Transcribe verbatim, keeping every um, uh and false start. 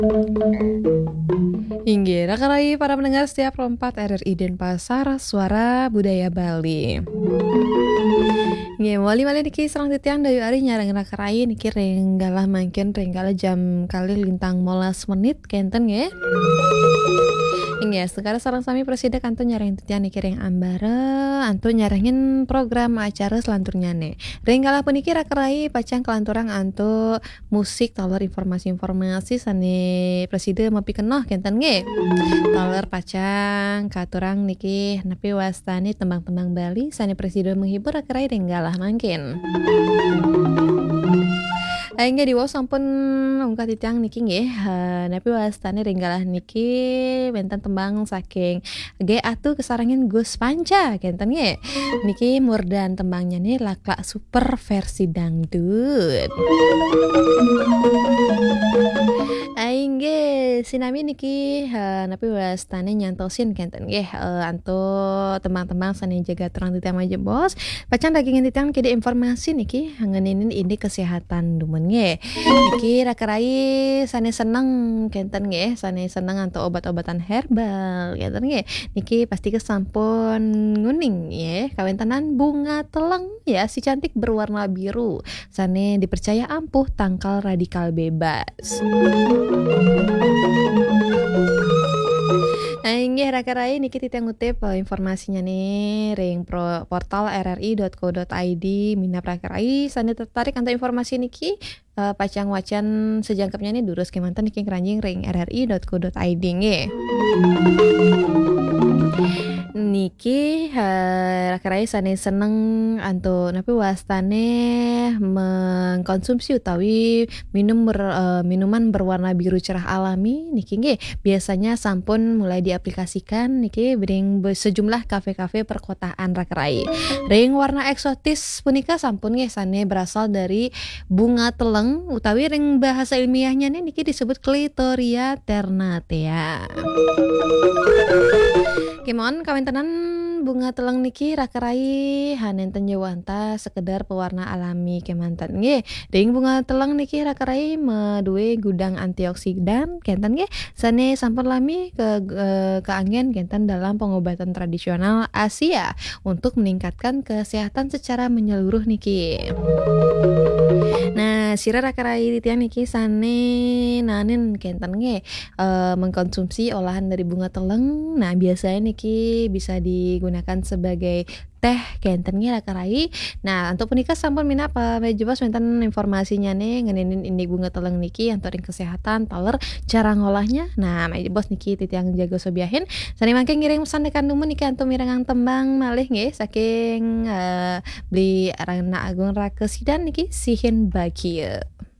Inggih, rakarai para pendengar setiap Rompat R R I Denpasar, Suara Budaya Bali. Nggih, wali-wali niki sareng titiang dayu ari nyareng rakarai niki renggalah mangkin renggalah jam kali lintang molas menit kenten nggih. Inggih, sekarang sareng sami presida kanto nyareng titiang niki reng ambare antu nyarengin program acara selanturnyane. Renggalah puniki rakarai pacang kelanturang antu musik talor informasi-informasi sane presida mapikenoh kenten nggih. Talor pacang katurang niki nepi wastani tembang-tembang Bali sane presida menghibur rakarai renggalah mangkin. Aingge diwo sampun ungkah titiang niki nggih, uh, nepi wastani renggalah niki benten tembang saking Ge atuh kesarangin Gus Panca kenten nggih. Niki murdan tembangnya nih Laklak Super versi dangdut. Aingge sinami niki uh, nepi wastani nyantosin kenten nggih uh, antu tembang-tembang sane jaga terang titiang majebos. Pacan dagingin titiang kede informasi niki ngeuninin ini kesehatan dumun nggih. Niki rakarai sane seneng kenten nggih, sane seneng antu obat-obatan herbal kenten nggih. Niki pasti kesampun nguning nggih, kawentanan bunga teleng ya si cantik berwarna biru. Sane dipercaya ampuh tangkal radikal bebas. Inggih rakarai niki titiang ngutip uh, informasinya nih ring pro portal r r i dot co dot i d minap rakarai sane tertarik antu informasi niki uh, pacang wacan sejangkepnya nih durus kemanten niki keranjing ring r r i dot co dot i d nggih. Niki uh, rakarai sane seneng antu napi wastane mengkonsumsi utawi minum ber, uh, minuman berwarna biru cerah alami niki nggih biasanya sampun mulai diaplikasikan niki bering sejumlah kafe-kafe perkotaan rakarai. Ring warna eksotis punika sampun nggih sane berasal dari bunga teleng utawi ring bahasa ilmiahnya nih niki disebut Clitoria ternatea. Kimon kawentanan bunga teleng niki rakarai hanenten jawanta sekedar pewarna alami kemanten nggih. Ring bunga teleng niki rakarai maduwe gudang antioksidan kenten nggih sane sampun lami ke uh, keanggen kenten dalam pengobatan tradisional Asia untuk meningkatkan kesehatan secara menyeluruh niki. Nah, sira rakarai titiang niki sane nanen kenten nggih uh, mengkonsumsi olahan dari bunga teleng. Nah, biasanya niki bisa digunakan sebagai teh kenten nggih rakarai. Nah, untuk punika sampun minap uh, mejebos wonten informasinya nih ngeuninin ini bunga teleng niki antu ring kesehatan taler cara ngolahnya. Nah, mejebos niki titiang jago sobiahin sane mangke ngiring sandekan dumun niki antu mirengang tembang malih nggih saking uh, beli Rana Agung Rakesidan niki sihin bakieu.